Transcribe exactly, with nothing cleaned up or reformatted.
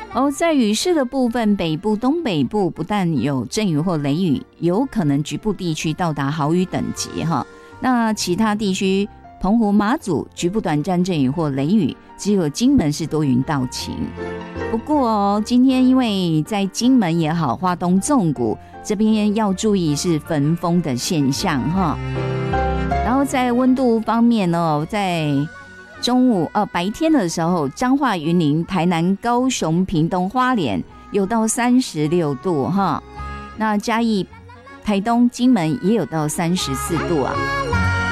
哦，在雨势的部分，北部、东北部不但有阵雨或雷雨，有可能局部地区到达豪雨等级哈。那其他地区，澎湖、马祖局部短暂阵雨或雷雨，只有金门是多云到晴。不过哦，今天因为在金门也好，花东纵谷这边要注意是焚风的现象哈。然后在温度方面哦，在中午呃白天的时候，彰化、云林、台南、高雄、屏东、花莲有到三十六度哈。那嘉义、台东、金门也有到三十四度啊。